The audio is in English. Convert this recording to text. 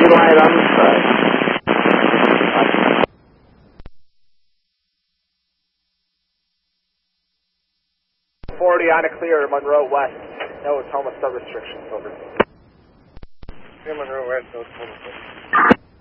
green light on the side. 40 on a clear, Monroe West. No, it's almost sub restrictions, over. Monroe West, no, it's